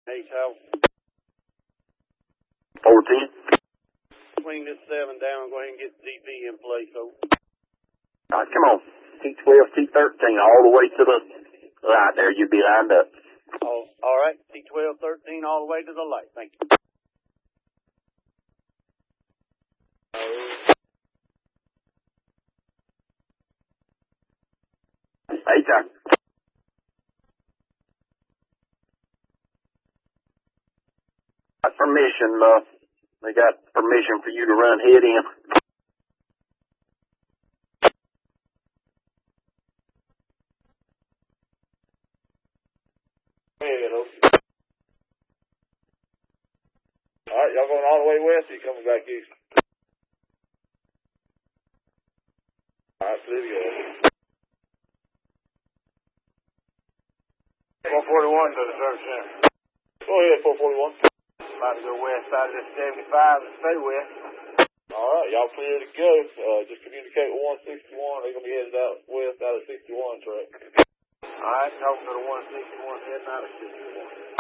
Hey, Hal. 410. Clean this 7 down and go ahead and get the DP in place, so. All right, come on. T12, T13, all the way to the right there. You'll be lined up. Oh, all right. T12, 13, all the way to the light. Thank you. Hey, Tom. Got permission, they got permission for you to run head in. All right, y'all going all the way west, or you coming back east? All right, clear to go. 441 to the service center. Go ahead, 441. About to go west side of this 75 and stay west. All right, y'all clear to go. Just communicate with 161. They're going to be headed out west out of 61 track. All right, talking to the 161 heading out of 61.